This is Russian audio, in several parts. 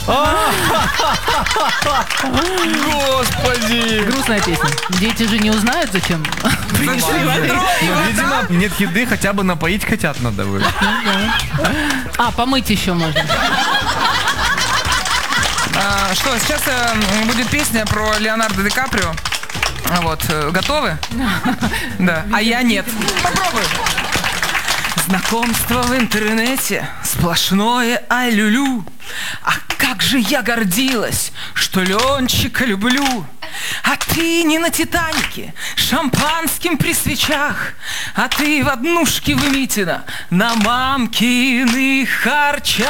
Господи! Грустная песня. Дети же не узнают, зачем принесли воды. Видимо, нет еды, хотя бы напоить хотят надо вы. А, помыть еще можно. Что, сейчас будет песня про Леонардо Ди Каприо. Вот, готовы? Да, а я нет. Попробуй. Знакомство в интернете, сплошное ай-лю-лю. А как же я гордилась, что Ленчика люблю. А ты не на Титанике, шампанским при свечах, а ты в однушке в Митино на мамкиных харчах.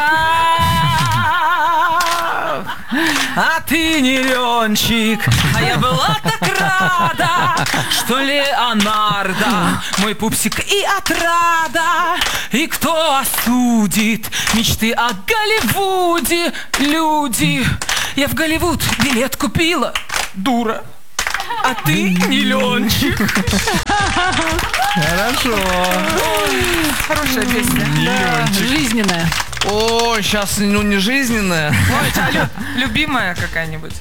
А ты не Ленчик, а я была так рада, что Леонардо мой пупсик и отрада. И кто осудит мечты о Голливуде, люди? Я в Голливуд билет купила, дура. А ты не Ленчик. Хорошо. Хорошая песня. Да, жизненная. О, сейчас, не жизненная. Ой, а любимая какая-нибудь?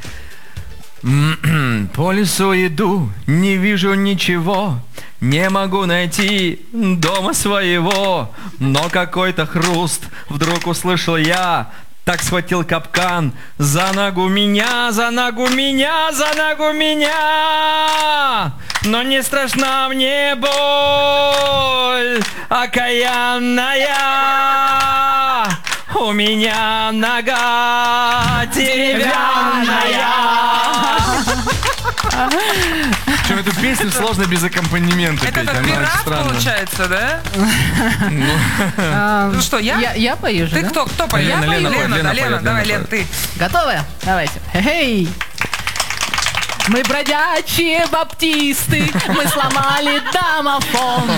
По лесу иду, не вижу ничего, не могу найти дома своего. Но какой-то хруст вдруг услышал я, так схватил капкан за ногу меня, за ногу меня, за ногу меня. Но не страшна мне боль окаянная, у меня нога деревянная. Причем эту песню сложно без аккомпанемента Это петь, как она очень пират странная. получается, да? Ну что, я? Я пою же, Ты да? кто поет? Лена, Лена поет, Лена, Лена Лена, поет, давай, Лена Лен, ты. Готовы? Давайте. Хей! Мы бродячие баптисты, мы сломали домофон.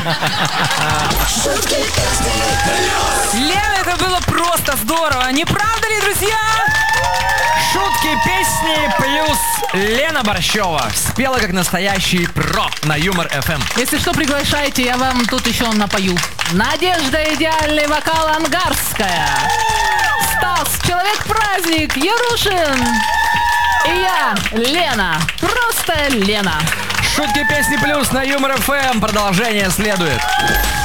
Лена, это было просто здорово, не правда ли, друзья? Шутки, песни плюс Лена Борщева спела как настоящий про на Юмор ФМ. Если что, приглашайте, я вам тут еще напою. Надежда, идеальный вокал Ангарская. Стас, Человек-праздник, Ярушин. И я, Лена, просто Лена. Шутки, песни плюс на Юмор ФМ. Продолжение следует.